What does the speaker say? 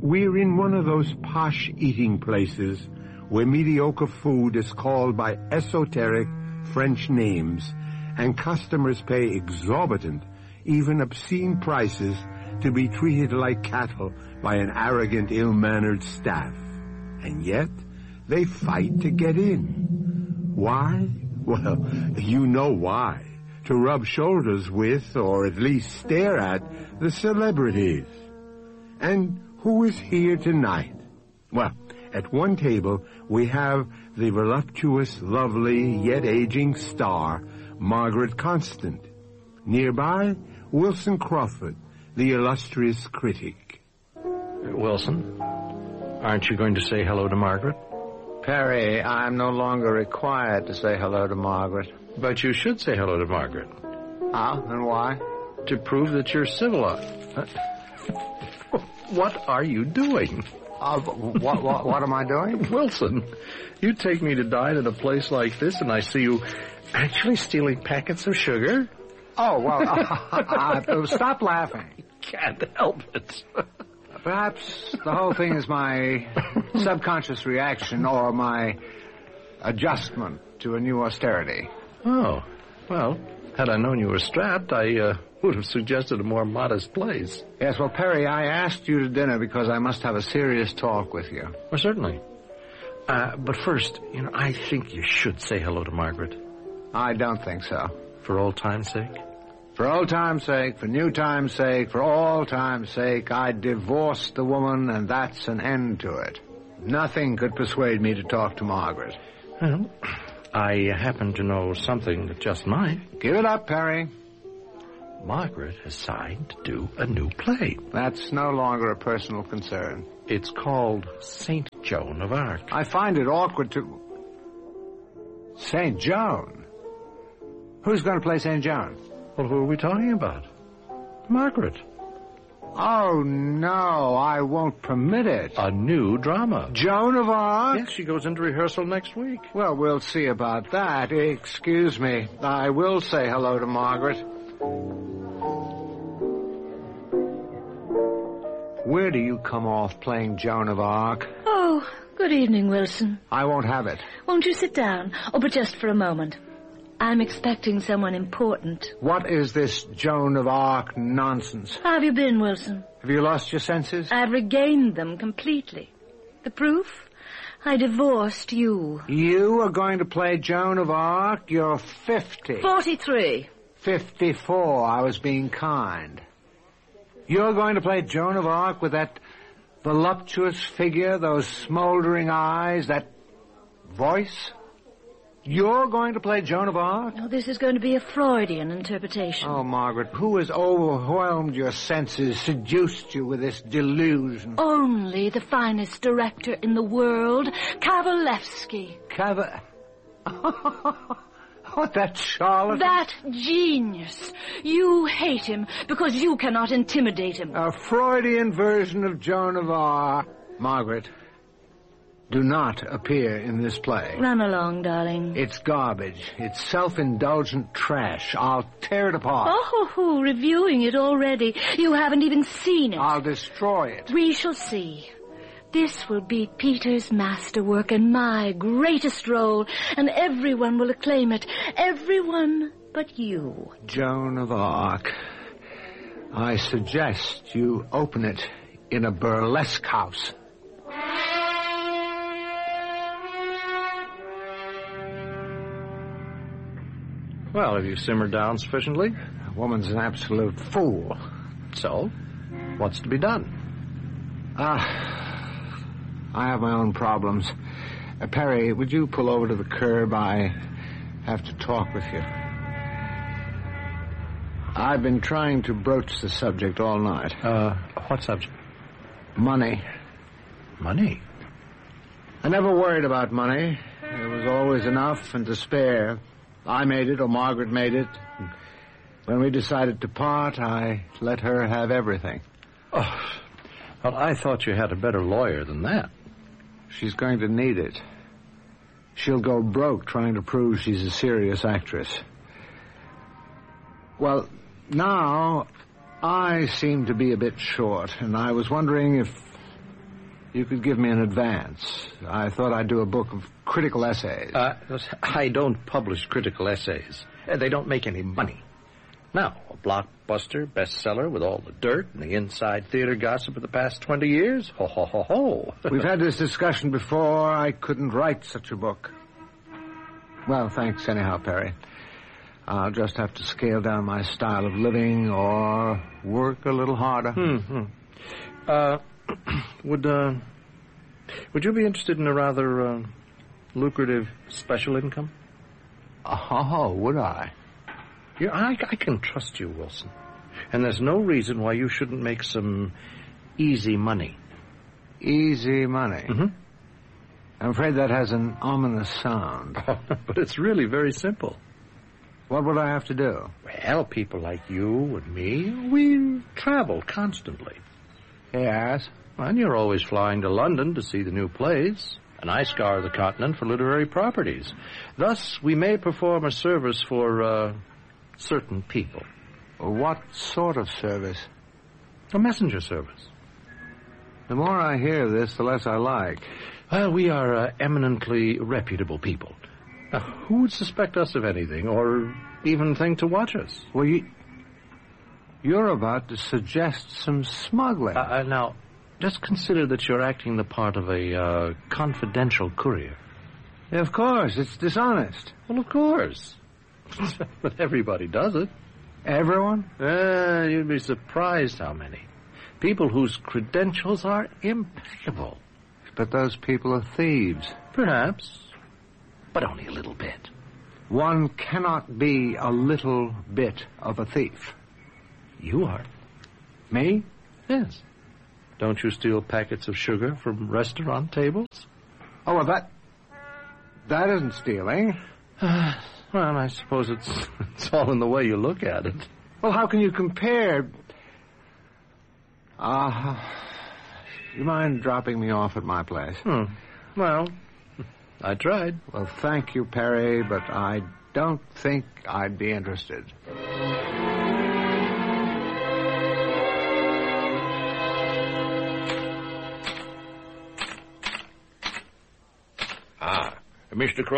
We're in one of those posh eating places where mediocre food is called by esoteric French names and customers pay exorbitant, even obscene prices to be treated like cattle by an arrogant, ill-mannered staff. And yet, they fight to get in. Why? Well, you know why. To rub shoulders with, or at least stare at, the celebrities. And who is here tonight? Well, at one table, we have the voluptuous, lovely, yet aging star, Margaret Constant. Nearby, Wilson Crawford, the illustrious critic. Wilson, aren't you going to say hello to Margaret? Perry, I'm no longer required to say hello to Margaret. But you should say hello to Margaret. How and why? To prove that you're civilized. What are you doing? What am I doing? Wilson, you take me to dine at a place like this and I see you actually stealing packets of sugar? Oh, well, stop laughing. Can't help it. Perhaps the whole thing is my subconscious reaction or my adjustment to a new austerity. Oh, well, had I known you were strapped, I would have suggested a more modest place. Yes, well, Perry, I asked you to dinner because I must have a serious talk with you. Well, certainly. But first, I think you should say hello to Margaret. I don't think so. For old time's sake? For old time's sake, for new time's sake, for all time's sake, I divorced the woman, and that's an end to it. Nothing could persuade me to talk to Margaret. Well, I happen to know something that just might. Give it up, Perry. Margaret has signed to do a new play. That's no longer a personal concern. It's called St. Joan of Arc. I find it awkward to... St. Joan? Who's going to play St. Joan? Well, who are we talking about? Margaret. Oh, no, I won't permit it. A new drama. Joan of Arc? Yes, she goes into rehearsal next week. Well, we'll see about that. Excuse me. I will say hello to Margaret. Where do you come off playing Joan of Arc? Oh, good evening, Wilson. I won't have it. Won't you sit down? Oh, but just for a moment. I'm expecting someone important. What is this Joan of Arc nonsense? How have you been, Wilson? Have you lost your senses? I've regained them completely. The proof? I divorced you. You are going to play Joan of Arc? You're 50. 43. 54. I was being kind. You're going to play Joan of Arc with that voluptuous figure, those smoldering eyes, that voice? You're going to play Joan of Arc? Oh, this is going to be a Freudian interpretation. Oh, Margaret, who has overwhelmed your senses, seduced you with this delusion? Only the finest director in the world, Kavalevsky. Oh, that charlatan. That genius. You hate him because you cannot intimidate him. A Freudian version of Joan of Arc. Margaret, do not appear in this play. Run along, darling. It's garbage. It's self-indulgent trash. I'll tear it apart. Oh, reviewing it already. You haven't even seen it. I'll destroy it. We shall see. This will be Peter's masterwork and my greatest role, and everyone will acclaim it. Everyone but you. Joan of Arc. I suggest you open it in a burlesque house. Well, have you simmered down sufficiently? The woman's an absolute fool. So, what's to be done? I have my own problems. Perry, would you pull over to the curb? I have to talk with you. I've been trying to broach the subject all night. What subject? Money. Money? I never worried about money. There was always enough and to spare. I made it, or Margaret made it. When we decided to part, I let her have everything. Oh, well, I thought you had a better lawyer than that. She's going to need it. She'll go broke trying to prove she's a serious actress. Well, now, I seem to be a bit short, and I was wondering if You could give me an advance. I thought I'd do a book of critical essays. I don't publish critical essays. They don't make any money. Now, a blockbuster bestseller with all the dirt and the inside theater gossip of the past 20 years? Ho, ho, ho, ho. We've had this discussion before. I couldn't write such a book. Well, thanks anyhow, Perry. I'll just have to scale down my style of living or work a little harder. Would you be interested in a rather lucrative special income? Oh, would I? Yeah, I can trust you, Wilson. And there's no reason why you shouldn't make some easy money. Easy money? Mm-hmm. I'm afraid that has an ominous sound. But it's really very simple. What would I have to do? Well, people like you and me, we travel constantly. Yes? And you're always flying to London to see the new plays, and I scour the continent for literary properties. Thus, we may perform a service for, certain people. What sort of service? A messenger service. The more I hear this, the less I like. Well, we are eminently reputable people. Now, who would suspect us of anything, or even think to watch us? Well, you're about to suggest some smuggling. Now, just consider that you're acting the part of a confidential courier. Of course, it's dishonest. Well, of course. But everybody does it. Everyone? You'd be surprised how many. People whose credentials are impeccable. But those people are thieves. Perhaps. But only a little bit. One cannot be a little bit of a thief. You are. Me? Yes. Don't you steal packets of sugar from restaurant tables? Oh, well, that isn't stealing. Well, I suppose it's all in the way you look at it. Well, how can you compare? You mind dropping me off at my place? Well, I tried. Well, thank you, Perry, but I don't think I'd be interested. Mr. Crow.